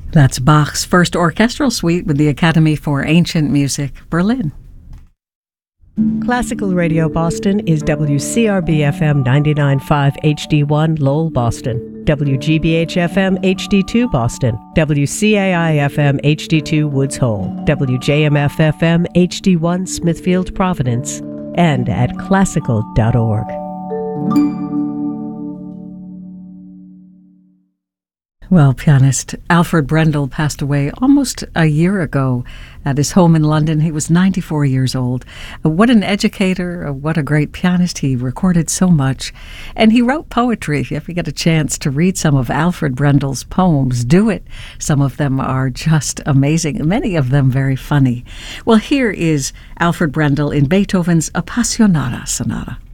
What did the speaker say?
That's Bach's first orchestral suite with the Academy for Ancient Music, Berlin. Classical Radio Boston is WCRB-FM 99.5 HD1 Lowell, Boston, WGBH-FM HD2 Boston, WCAI-FM HD2 Woods Hole, WJMF-FM HD1 Smithfield, Providence, and at classical.org. Well, pianist Alfred Brendel passed away almost a year ago at his home in London. He was 94 years old. What an educator, what a great pianist. He recorded so much. And he wrote poetry. If you ever get a chance to read some of Alfred Brendel's poems, do it. Some of them are just amazing, many of them very funny. Well, here is Alfred Brendel in Beethoven's Appassionata Sonata.